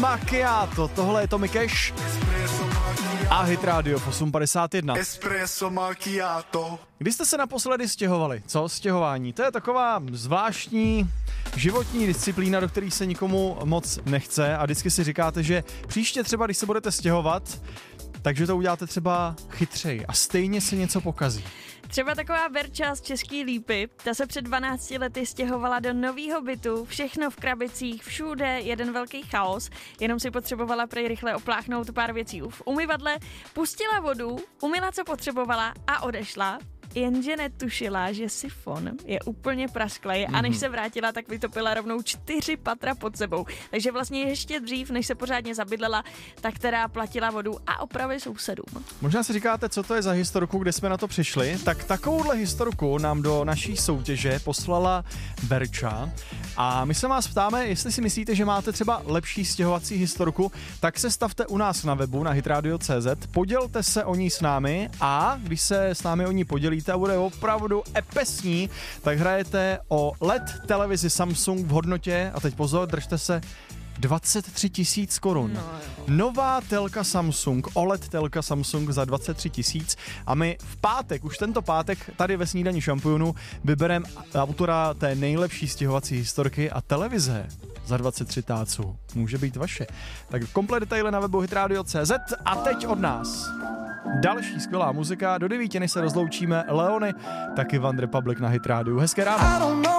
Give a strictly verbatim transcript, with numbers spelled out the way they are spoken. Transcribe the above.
Macchiato, tohle je Tommy Cash a Hit Radio v osm padesát jedna. Espresso macchiato. Kdy jste se naposledy stěhovali? Co stěhování? To je taková zvláštní životní disciplína, do které se nikomu moc nechce a vždycky si říkáte, že příště třeba, když se budete stěhovat, takže to uděláte třeba chytřej a stejně se něco pokazí. Třeba taková Verča z Český Lípy, ta se před dvanácti lety stěhovala do novýho bytu, všechno v krabicích, všude jeden velký chaos, jenom si potřebovala prej rychle opláchnout pár věcí v umyvadle, pustila vodu, umyla, co potřebovala a odešla. Jenže netušila, že sifon je úplně prasklej a než se vrátila, tak vytopila rovnou čtyři patra pod sebou. Takže vlastně ještě dřív, než se pořádně zabydlela, tak teda platila vodu a opravy sousedům. Možná si říkáte, co to je za historku, kde jsme na to přišli. Tak takovouhle historku nám do naší soutěže poslala Verča a my se vás ptáme, jestli si myslíte, že máte třeba lepší stěhovací historku, tak se stavte u nás na webu na hitradio tečka cé zet, podělte se o ní s námi a když se s námi o ní podělíte a bude opravdu epesní, tak hrajete o el é dé televizi Samsung v hodnotě, a teď pozor, držte se, dvacet tři tisíc korun. No, nová telka Samsung, O L E D telka Samsung za dvacet tři tisíc a my v pátek, už tento pátek, tady ve Snídani šampionu vybereme autora té nejlepší stěhovací historky a televize za dvacet tři táců. Může být vaše. Tak komplet detaily na webu hitradio tečka cé zet a teď od nás další skvělá muzika. Do devíti, než se rozloučíme, Leony, taky One Republic na Hit Radio. Hezké ráno.